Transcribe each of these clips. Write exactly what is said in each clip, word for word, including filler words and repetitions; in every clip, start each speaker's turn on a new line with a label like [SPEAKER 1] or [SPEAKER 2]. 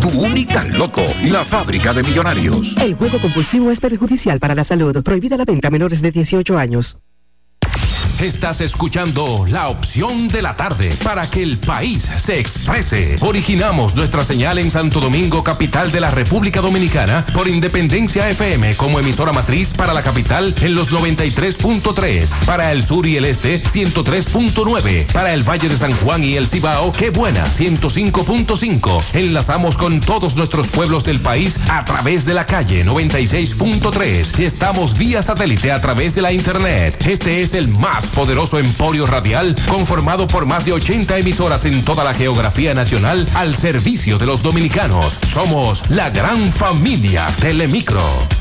[SPEAKER 1] tu única loto, la fábrica de millonarios.
[SPEAKER 2] El juego compulsivo es perjudicial para la salud. Prohibida la venta a menores de dieciocho años.
[SPEAKER 3] Estás escuchando La Opción de la Tarde para que el país se exprese. Originamos nuestra señal en Santo Domingo, capital de la República Dominicana, por Independencia F M como emisora matriz para la capital en los noventa y tres punto tres, para el sur y el este ciento tres punto nueve, para el Valle de San Juan y el Cibao, Qué Buena ciento cinco punto cinco. Enlazamos con todos nuestros pueblos del país a través de la calle noventa y seis punto tres y estamos vía satélite a través de la internet. Este es el más poderoso emporio radial conformado por más de ochenta emisoras en toda la geografía nacional al servicio de los dominicanos. Somos la gran familia Telemicro.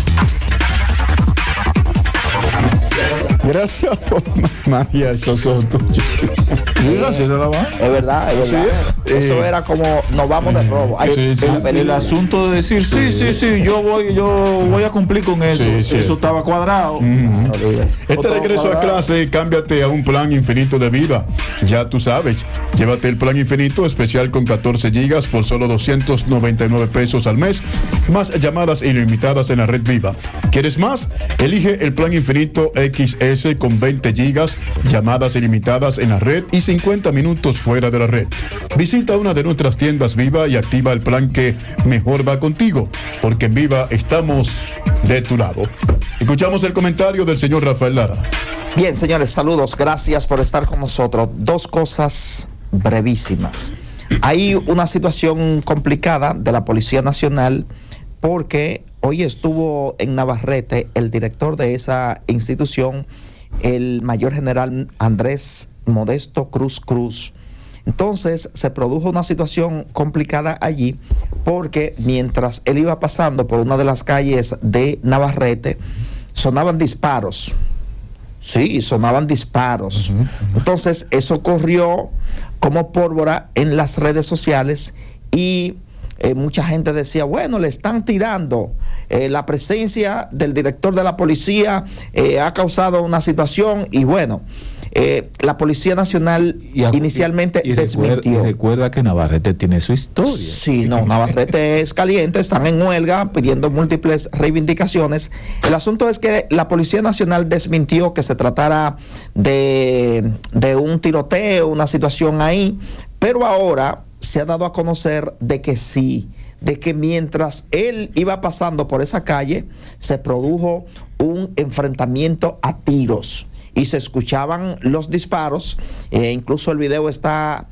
[SPEAKER 4] Gracias por María, esos son tuyos.
[SPEAKER 5] Sí, así era la van.
[SPEAKER 6] Es verdad, es verdad. Sí, eso eh, era como nos vamos de robo. Ay,
[SPEAKER 5] sí, sí, el, el asunto de decir sí, sí, sí, sí, yo voy, yo voy a cumplir con eso. Sí, sí. Eso estaba cuadrado.
[SPEAKER 4] Mm-hmm. Este regreso cuadrado. a clase, cámbiate a un plan infinito de Viva. Ya tú sabes, llévate el plan infinito especial con catorce gigas por solo doscientos noventa y nueve pesos al mes, más llamadas ilimitadas en la red Viva. ¿Quieres más? Elige el plan infinito X S con veinte gigas, llamadas ilimitadas en la red y cincuenta minutos fuera de la red. Visita una de nuestras tiendas Viva y activa el plan que mejor va contigo, porque en Viva estamos de tu lado. Escuchamos el comentario del señor Rafael Lara.
[SPEAKER 6] Bien, señores, saludos, gracias por estar con nosotros. Dos cosas brevísimas. Hay una situación complicada de la Policía Nacional porque hoy estuvo en Navarrete el director de esa institución, el mayor general Andrés Modesto Cruz Cruz. Entonces se produjo una situación complicada allí porque mientras él iba pasando por una de las calles de Navarrete, sonaban disparos. Sí, sonaban disparos. Uh-huh. Entonces eso corrió como pólvora en las redes sociales y Eh, mucha gente decía, bueno, le están tirando. Eh, la presencia del director de la policía eh, ha causado una situación y bueno, eh, la Policía Nacional y, inicialmente
[SPEAKER 5] y, y
[SPEAKER 6] desmintió.
[SPEAKER 5] Recuerda, y recuerda que Navarrete tiene su historia.
[SPEAKER 6] Sí, no, Navarrete es caliente, están en huelga pidiendo múltiples reivindicaciones. El asunto es que la Policía Nacional desmintió que se tratara de, de un tiroteo, una situación ahí, pero ahora se ha dado a conocer de que sí, de que mientras él iba pasando por esa calle, se produjo un enfrentamiento a tiros y se escuchaban los disparos, eh, incluso el video está,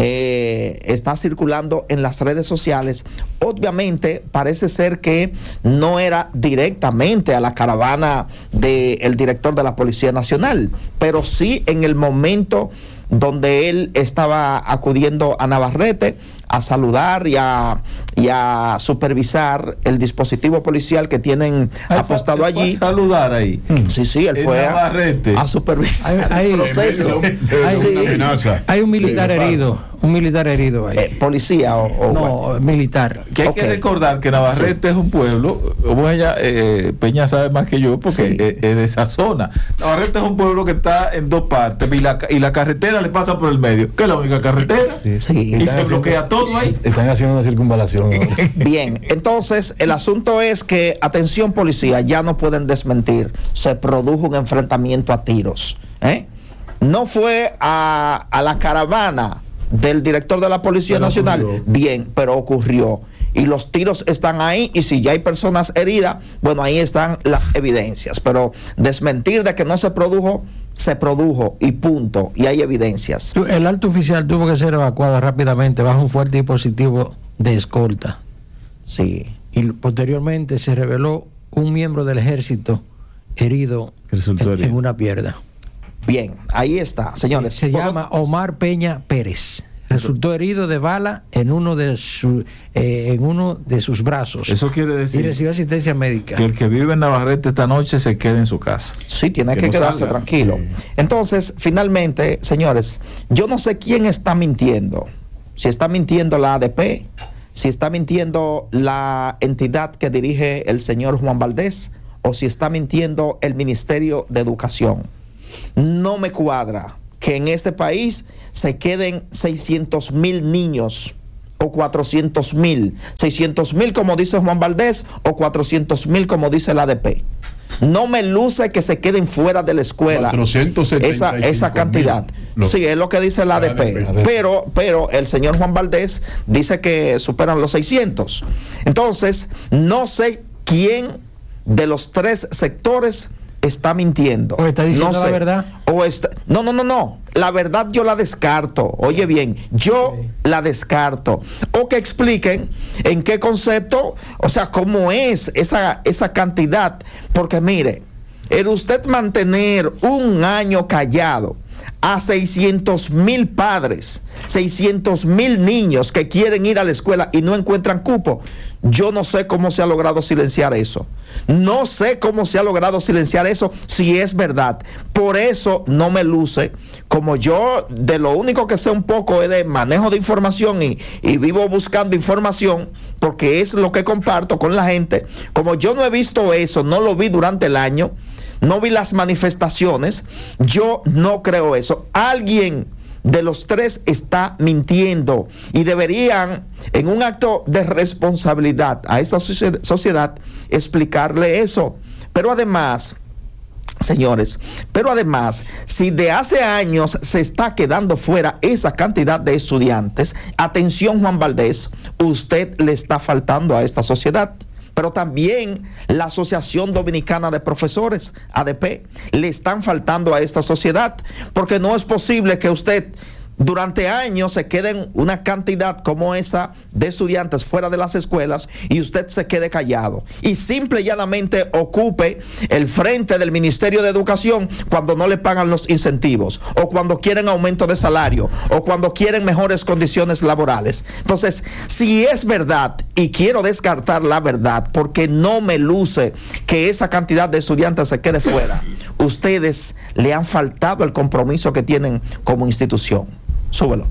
[SPEAKER 6] eh, está circulando en las redes sociales. Obviamente parece ser que no era directamente a la caravana del director de la Policía Nacional, pero sí en el momento donde él estaba acudiendo a Navarrete a saludar y a, y a supervisar el dispositivo policial que tienen Ay, apostado
[SPEAKER 5] fue,
[SPEAKER 6] allí.
[SPEAKER 5] Fue a saludar ahí.
[SPEAKER 6] Sí, sí, él fue a, a supervisar
[SPEAKER 7] hay,
[SPEAKER 6] el proceso.
[SPEAKER 7] Hay, sí. hay un militar sí, herido, un militar herido ahí.
[SPEAKER 6] Eh, ¿Policía o, o
[SPEAKER 7] no, bueno. militar?
[SPEAKER 5] Que hay okay. que recordar que Navarrete sí. es un pueblo, como ella, eh, Peña sabe más que yo porque sí. es, es de esa zona. Navarrete es un pueblo que está en dos partes y la, y la carretera le pasa por el medio, que es la única carretera, sí. Sí. y se bloquea todo. Ahí.
[SPEAKER 7] Están haciendo una circunvalación. ¿No?
[SPEAKER 6] Bien, entonces el asunto es que, atención policía, ya no pueden desmentir, se produjo un enfrentamiento a tiros. ¿eh? No fue a, a la caravana del director de la Policía pero Nacional, ocurrió. Bien, pero ocurrió. Y los tiros están ahí, y si ya hay personas heridas, bueno, ahí están las evidencias. Pero desmentir de que no se produjo, se produjo y punto, y hay evidencias.
[SPEAKER 7] El alto oficial tuvo que ser evacuado rápidamente bajo un fuerte dispositivo de escolta.
[SPEAKER 6] Sí.
[SPEAKER 7] Y posteriormente se reveló un miembro del ejército herido en, en una pierna.
[SPEAKER 6] Bien, ahí está, señores.
[SPEAKER 7] Se llama Omar Peña Pérez. Resultó herido de bala en uno de su, eh, en uno de sus brazos.
[SPEAKER 5] Eso quiere decir
[SPEAKER 7] y recibió asistencia médica.
[SPEAKER 5] Que el que vive en Navarrete esta noche se quede en su casa.
[SPEAKER 6] Sí, tiene que, que no quedarse salga. tranquilo. Sí. Entonces, finalmente, señores, yo no sé quién está mintiendo. Si está mintiendo la A D P, si está mintiendo la entidad que dirige el señor Juan Valdés, o si está mintiendo el Ministerio de Educación. No me cuadra que en este país se queden seiscientos mil niños o cuatrocientos mil, seiscientos mil como dice Juan Valdés o cuatrocientos mil como dice el A D P. No me luce que se queden fuera de la escuela esa, esa cantidad. Sí, es lo que dice el A D P. Pero, pero el señor Juan Valdés dice que superan los seiscientos. Entonces, no sé quién de los tres sectores está mintiendo.
[SPEAKER 7] ¿O está diciendo
[SPEAKER 6] no sé.
[SPEAKER 7] la verdad?
[SPEAKER 6] O está, no, no, no, no. La verdad yo la descarto. Oye bien, yo okay. la descarto. O que expliquen en qué concepto, o sea, cómo es esa, esa cantidad. Porque mire, el usted mantener un año callado a seiscientos mil padres, seiscientos mil niños que quieren ir a la escuela y no encuentran cupo, yo no sé cómo se ha logrado silenciar eso. No sé cómo se ha logrado silenciar eso si es verdad. Por eso no me luce. Como yo de lo único que sé un poco es de manejo de información y, y vivo buscando información porque es lo que comparto con la gente. Como yo no he visto eso, no lo vi durante el año, no vi las manifestaciones, yo no creo eso. Alguien de los tres está mintiendo y deberían, en un acto de responsabilidad a esta sociedad, explicarle eso. Pero además, señores, pero además, si de hace años se está quedando fuera esa cantidad de estudiantes, atención Juan Valdés, usted le está faltando a esta sociedad. Pero también la Asociación Dominicana de Profesores, A D P, le están faltando a esta sociedad, porque no es posible que usted durante años se queden una cantidad como esa de estudiantes fuera de las escuelas y usted se quede callado y simple y llanamente ocupe el frente del Ministerio de Educación cuando no le pagan los incentivos o cuando quieren aumento de salario o cuando quieren mejores condiciones laborales. Entonces, si es verdad, y quiero descartar la verdad porque no me luce que esa cantidad de estudiantes se quede fuera, ustedes le han faltado el compromiso que tienen como institución. Súbelo.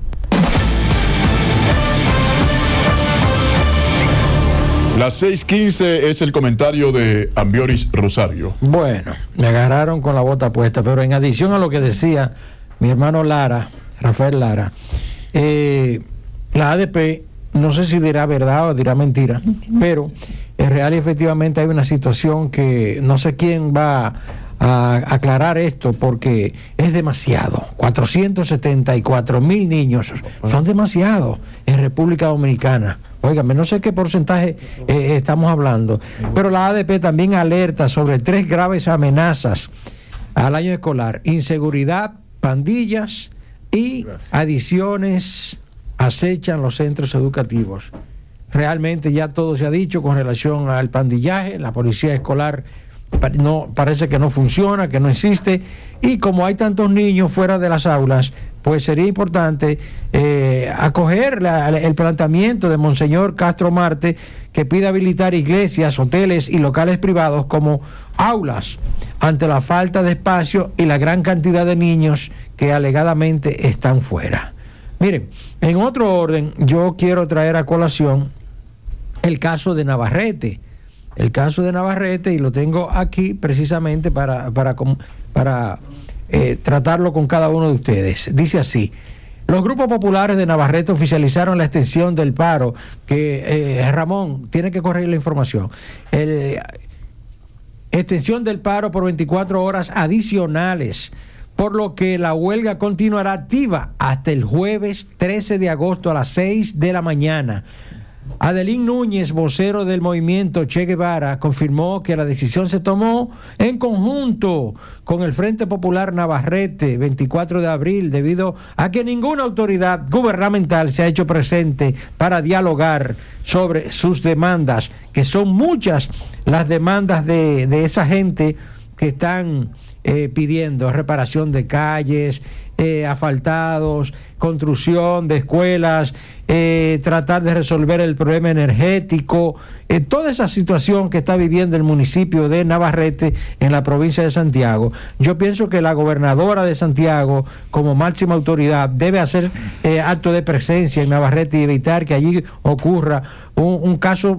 [SPEAKER 4] Las seis quince es el comentario de Ambioris Rosario.
[SPEAKER 7] Bueno, me agarraron con la bota puesta, pero en adición a lo que decía mi hermano Lara, Rafael Lara, eh, la A D P, no sé si dirá verdad o dirá mentira, pero en real y efectivamente hay una situación que no sé quién va a aclarar esto porque es demasiado. cuatrocientos setenta y cuatro mil niños son demasiados en República Dominicana. Óigame, no sé qué porcentaje eh, estamos hablando, pero la A D P también alerta sobre tres graves amenazas al año escolar: inseguridad, pandillas y adiciones acechan los centros educativos. Realmente ya todo se ha dicho con relación al pandillaje. La policía escolar no, parece que no funciona, que no existe, y como hay tantos niños fuera de las aulas, pues sería importante eh, acoger la, el planteamiento de Monseñor Castro Marte, que pide habilitar iglesias, hoteles y locales privados como aulas ante la falta de espacio y la gran cantidad de niños que alegadamente están fuera. Miren, en otro orden, yo quiero traer a colación el caso de Navarrete. El caso de Navarrete, y lo tengo aquí precisamente para, para, para eh, tratarlo con cada uno de ustedes. Dice así: los grupos populares de Navarrete oficializaron la extensión del paro, que eh, Ramón tiene que corregir la información. El, extensión del paro por veinticuatro horas adicionales, por lo que la huelga continuará activa hasta el jueves trece de agosto a las seis de la mañana. Adelín Núñez, vocero del movimiento Che Guevara, confirmó que la decisión se tomó en conjunto con el Frente Popular Navarrete veinticuatro de abril, debido a que ninguna autoridad gubernamental se ha hecho presente para dialogar sobre sus demandas, que son muchas las demandas de, de esa gente que están eh, pidiendo reparación de calles, eh, asfaltados, construcción de escuelas, eh, tratar de resolver el problema energético, eh, toda esa situación que está viviendo el municipio de Navarrete en la provincia de Santiago. Yo pienso que la gobernadora de Santiago, como máxima autoridad, debe hacer eh, acto de presencia en Navarrete y evitar que allí ocurra un, un caso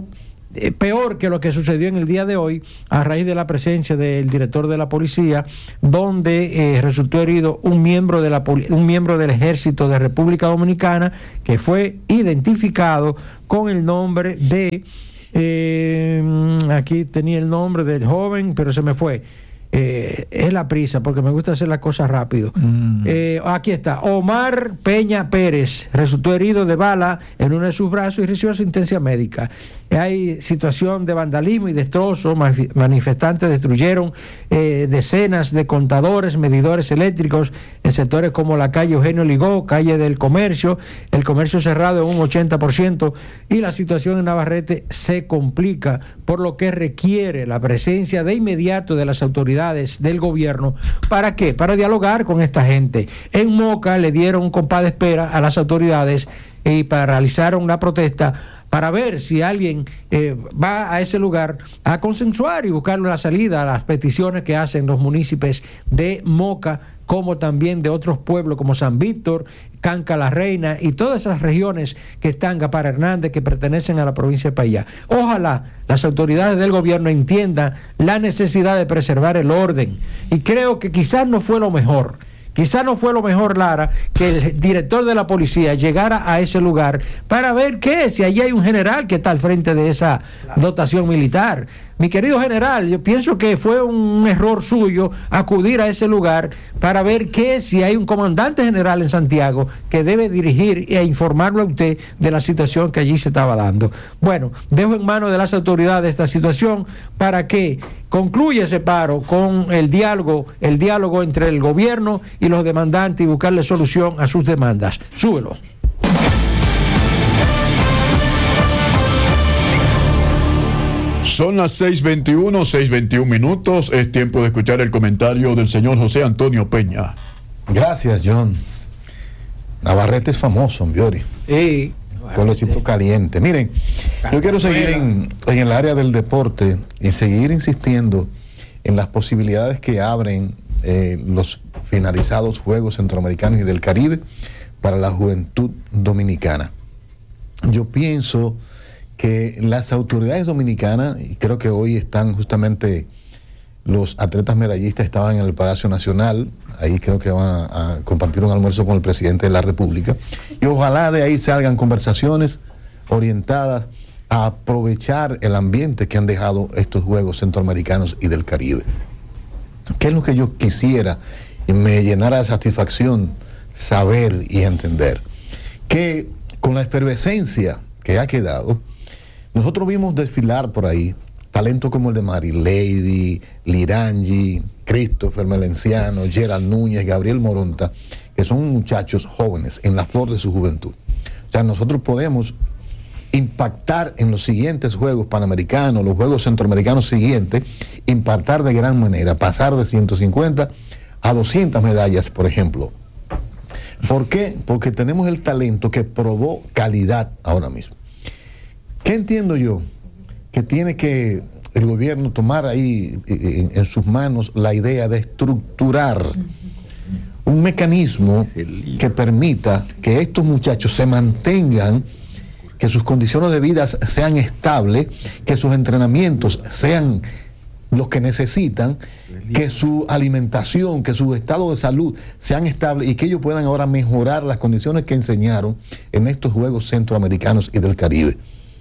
[SPEAKER 7] eh, peor que lo que sucedió en el día de hoy a raíz de la presencia del director de la policía, donde eh, resultó herido un miembro, de la, un miembro del Ejército de República Dominicana que fue identificado con el nombre de, eh, aquí tenía el nombre del joven, pero se me fue. Eh, es la prisa porque me gusta hacer las cosas rápido. Mm. Eh, aquí está, Omar Peña Pérez resultó herido de bala en uno de sus brazos y recibió asistencia médica. Hay situación de vandalismo y destrozo. Manifestantes destruyeron eh, decenas de contadores, medidores eléctricos en sectores como la calle Eugenio Ligó, calle del Comercio, el comercio cerrado en un ochenta por ciento, y la situación en Navarrete se complica, por lo que requiere la presencia de inmediato de las autoridades del gobierno. ¿Para qué? Para dialogar con esta gente. En Moca le dieron un compás de espera a las autoridades y para realizar una protesta para ver si alguien eh, va a ese lugar a consensuar y buscar la salida a las peticiones que hacen los municipios de Moca, como también de otros pueblos como San Víctor, Canca la Reina y todas esas regiones que están, Gapar Hernández, que pertenecen a la provincia de Payá. Ojalá las autoridades del gobierno entiendan la necesidad de preservar el orden, y creo que quizás no fue lo mejor. Quizá no fue lo mejor, Lara, que el director de la policía llegara a ese lugar para ver qué, si allí hay un general que está al frente de esa dotación militar. Mi querido general, yo pienso que fue un error suyo acudir a ese lugar para ver qué, si hay un comandante general en Santiago que debe dirigir e informarlo a usted de la situación que allí se estaba dando. Bueno, dejo en manos de las autoridades esta situación para que concluya ese paro con el diálogo, el diálogo entre el gobierno y los demandantes y buscarle solución a sus demandas. Súbelo.
[SPEAKER 4] Son las seis veintiuno, seis veintiuno minutos. Es tiempo de escuchar el comentario del señor José Antonio Peña.
[SPEAKER 8] Gracias, John. Navarrete es famoso, Biori.
[SPEAKER 7] Sí.
[SPEAKER 8] Pueblecito caliente. Miren, yo quiero seguir en, en el área del deporte y seguir insistiendo en las posibilidades que abren eh, los finalizados Juegos Centroamericanos y del Caribe para la juventud dominicana. Yo pienso que las autoridades dominicanas, y creo que hoy están justamente los atletas medallistas, estaban en el Palacio Nacional, ahí creo que van a, a compartir un almuerzo con el presidente de la República, y ojalá de ahí salgan conversaciones orientadas a aprovechar el ambiente que han dejado estos Juegos Centroamericanos y del Caribe. ¿Qué es lo que yo quisiera y me llenara de satisfacción saber y entender? Que con la efervescencia que ha quedado, nosotros vimos desfilar por ahí talentos como el de Mary Lady, Lirangi, Christopher Melenciano, Gerald Núñez, Gabriel Moronta, que son muchachos jóvenes en la flor de su juventud. O sea, nosotros podemos impactar en los siguientes Juegos Panamericanos, los Juegos Centroamericanos siguientes, impactar de gran manera, pasar de ciento cincuenta a doscientas medallas, por ejemplo. ¿Por qué? Porque tenemos el talento que probó calidad ahora mismo. ¿Qué entiendo yo? Que tiene que el gobierno tomar ahí en, en sus manos la idea de estructurar un mecanismo que permita que estos muchachos se mantengan, que sus condiciones de vida sean estables, que sus entrenamientos sean los que necesitan, que su alimentación, que su estado de salud sean estables y que ellos puedan ahora mejorar las condiciones que enseñaron en estos Juegos Centroamericanos y del Caribe.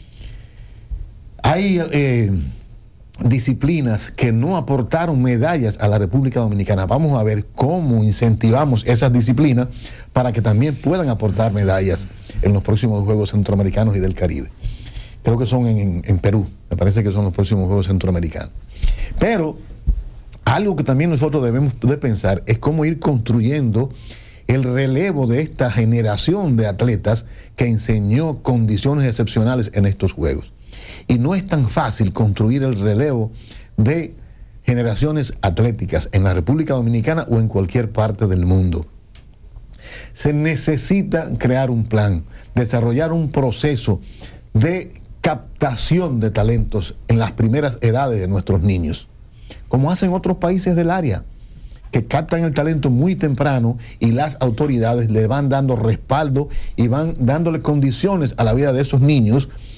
[SPEAKER 8] Hay eh, disciplinas que no aportaron medallas a la República Dominicana. Vamos a ver cómo incentivamos esas disciplinas para que también puedan aportar medallas en los próximos Juegos Centroamericanos y del Caribe. Creo que son en, en Perú, me parece que son los próximos Juegos Centroamericanos. Pero algo que también nosotros debemos de pensar es cómo ir construyendo el relevo de esta generación de atletas que enseñó condiciones excepcionales en estos Juegos. Y no es tan fácil construir el relevo de generaciones atléticas en la República Dominicana o en cualquier parte del mundo. Se necesita crear un plan, desarrollar un proceso de captación de talentos en las primeras edades de nuestros niños, como hacen otros países del área, que captan el talento muy temprano y las autoridades le van dando respaldo y van dándole condiciones a la vida de esos niños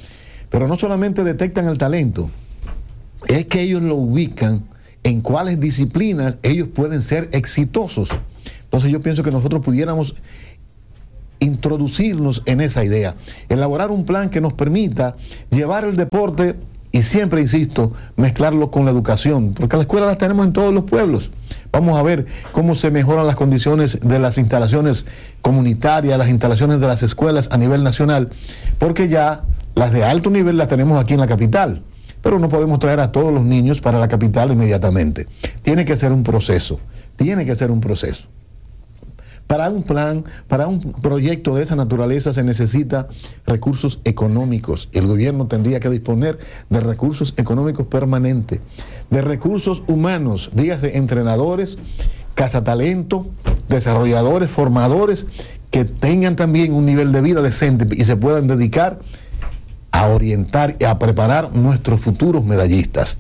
[SPEAKER 8] Pero no solamente detectan el talento, es que ellos lo ubican en cuáles disciplinas ellos pueden ser exitosos. Entonces yo pienso que nosotros pudiéramos introducirnos en esa idea, elaborar un plan que nos permita llevar el deporte y siempre, insisto, mezclarlo con la educación, porque las escuelas las tenemos en todos los pueblos. Vamos a ver cómo se mejoran las condiciones de las instalaciones comunitarias, las instalaciones de las escuelas a nivel nacional, porque ya las de alto nivel las tenemos aquí en la capital, pero no podemos traer a todos los niños para la capital inmediatamente. Tiene que ser un proceso, tiene que ser un proceso. Para un plan, para un proyecto de esa naturaleza se necesita recursos económicos. El gobierno tendría que disponer de recursos económicos permanentes, de recursos humanos, dígase entrenadores, cazatalento, desarrolladores, formadores, que tengan también un nivel de vida decente y se puedan dedicar a orientar y a preparar nuestros futuros medallistas.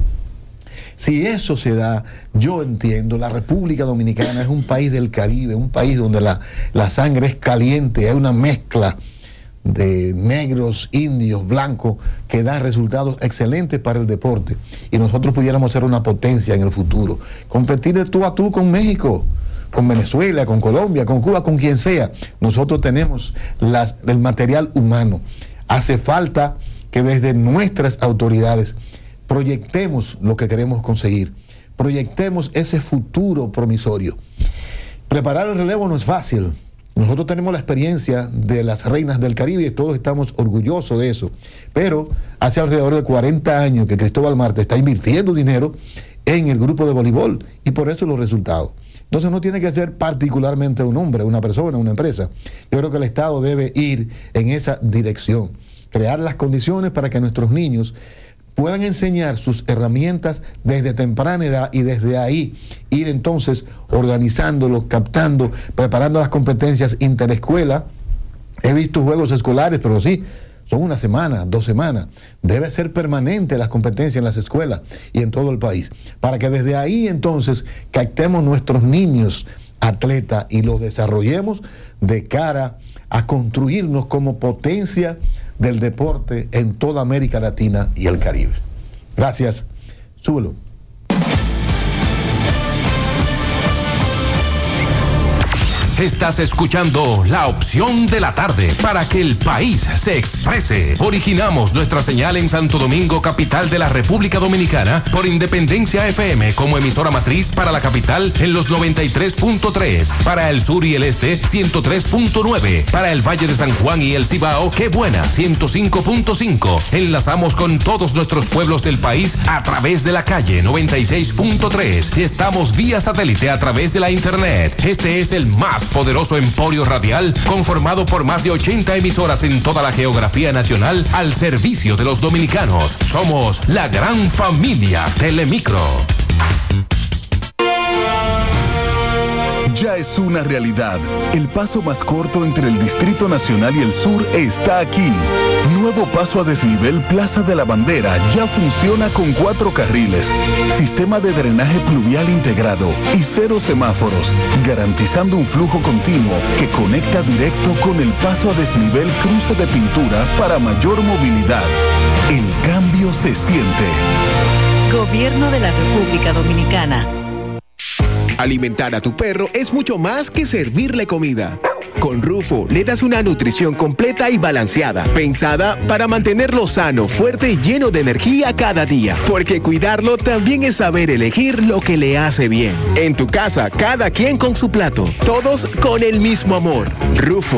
[SPEAKER 8] Si eso se da, yo entiendo, la República Dominicana es un país del Caribe, un país donde la, la sangre es caliente, hay una mezcla de negros, indios, blancos, que da resultados excelentes para el deporte. Y nosotros pudiéramos ser una potencia en el futuro. Competir de tú a tú con México, con Venezuela, con Colombia, con Cuba, con quien sea. Nosotros tenemos las, el material humano. Hace falta que desde nuestras autoridades proyectemos lo que queremos conseguir, proyectemos ese futuro promisorio. Preparar el relevo no es fácil. Nosotros tenemos la experiencia de las reinas del Caribe y todos estamos orgullosos de eso, pero hace alrededor de cuarenta años que Cristóbal Marte está invirtiendo dinero en el grupo de voleibol y por eso los resultados. Entonces no tiene que ser particularmente un hombre, una persona, una empresa. Yo creo que el Estado debe ir en esa dirección, crear las condiciones para que nuestros niños puedan enseñar sus herramientas desde temprana edad y desde ahí ir entonces organizándolo, captando, preparando las competencias interescuela. He visto juegos escolares, pero sí, son una semana, dos semanas. Debe ser permanente las competencias en las escuelas y en todo el país, para que desde ahí entonces captemos nuestros niños atletas y los desarrollemos de cara a construirnos como potencia del deporte en toda América Latina y el Caribe. Gracias. Súbelo.
[SPEAKER 3] Estás escuchando La Opción de la Tarde para que el país se exprese. Originamos nuestra señal en Santo Domingo, capital de la República Dominicana, por Independencia F M como emisora matriz para la capital en los noventa y tres punto tres, para el sur y el este ciento tres punto nueve, para el Valle de San Juan y el Cibao, Qué Buena ciento cinco punto cinco. Enlazamos con todos nuestros pueblos del país a través de la calle noventa y seis punto tres y estamos vía satélite a través de la internet. Este es el más poderoso emporio radial conformado por más de ochenta emisoras en toda la geografía nacional al servicio de los dominicanos. Somos la gran familia Telemicro.
[SPEAKER 9] Ya es una realidad. El paso más corto entre el Distrito Nacional y el Sur está aquí. Nuevo paso a desnivel Plaza de la Bandera ya funciona con cuatro carriles, sistema de drenaje pluvial integrado y cero semáforos, garantizando un flujo continuo que conecta directo con el paso a desnivel cruce de pintura para mayor movilidad. El cambio se siente.
[SPEAKER 10] Gobierno de la República Dominicana.
[SPEAKER 11] Alimentar a tu perro es mucho más que servirle comida. Con Rufo le das una nutrición completa y balanceada, pensada para mantenerlo sano, fuerte y lleno de energía cada día. Porque cuidarlo también es saber elegir lo que le hace bien. En tu casa, cada quien con su plato, todos con el mismo amor. Rufo.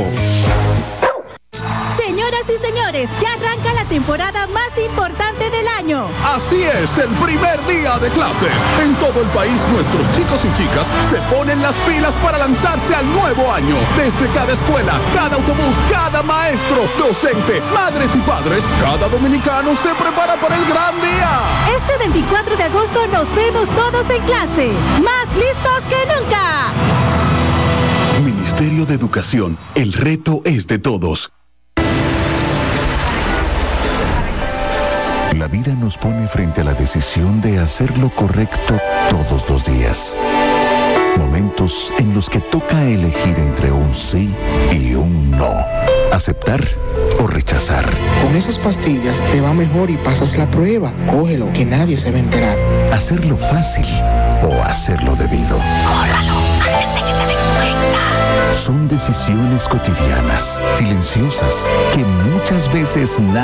[SPEAKER 12] Señoras y señores, ya arranca la temporada más importante del año.
[SPEAKER 13] Así es, el primer día de clases. En todo el país, nuestros chicos y chicas se ponen las pilas para lanzarse al nuevo año. Desde cada escuela, cada autobús, cada maestro, docente, madres y padres, cada dominicano se prepara para el gran día.
[SPEAKER 12] Este veinticuatro de agosto nos vemos todos en clase, más listos que nunca.
[SPEAKER 9] Ministerio de Educación, el reto es de todos. La vida nos pone frente a la decisión de hacer lo correcto todos los días. Momentos en los que toca elegir entre un sí y un no. Aceptar
[SPEAKER 14] o rechazar.
[SPEAKER 15] Con esas pastillas te va mejor y pasas la prueba. Cógelo, que nadie se va a enterar.
[SPEAKER 14] Hacerlo fácil o hacerlo debido.
[SPEAKER 16] Córralo antes de que se den cuenta.
[SPEAKER 14] Son decisiones cotidianas, silenciosas, que muchas veces nadie